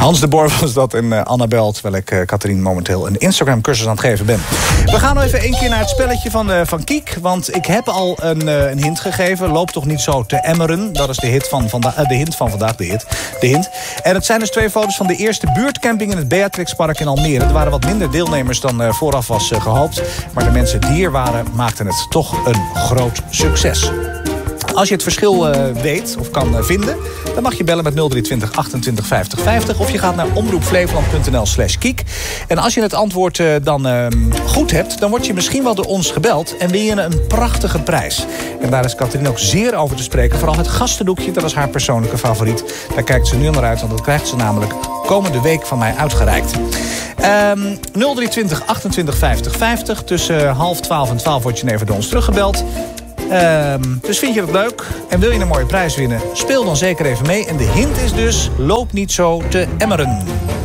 Hans de Boer was dat en Annabel, terwijl ik Catherine momenteel een Instagram-cursus aan het geven ben. We gaan nog even één keer naar het spelletje van Kiek. Want ik heb al een hint gegeven. Loop toch niet zo te emmeren. Dat is de hint van vandaag. De hint. En het zijn dus 2 foto's van de eerste buurtcamping in het Beatrixpark in Almere. Er waren wat minder deelnemers dan vooraf was gehoopt. Maar de mensen die hier waren, maakten het toch een groot succes. Als je het verschil weet of kan vinden, dan mag je bellen met 0320 28 50 50. Of je gaat naar omroepflevoland.nl/kiek. En als je het antwoord dan goed hebt, dan word je misschien wel door ons gebeld en win je een prachtige prijs. En daar is Catherine ook zeer over te spreken. Vooral het gastendoekje, dat is haar persoonlijke favoriet. Daar kijkt ze nu naar uit, want dat krijgt ze namelijk komende week van mij uitgereikt. 0320 28 50 50. Tussen 11:30 en 12 word je even door ons teruggebeld. Dus vind je het leuk en wil je een mooie prijs winnen? Speel dan zeker even mee. En de hint is dus, loop niet zo te emmeren.